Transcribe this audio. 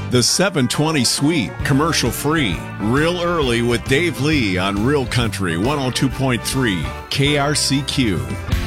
The 720 Suite, commercial free. Real Early with Dave Lee on Real Country 102.3 KRCQ.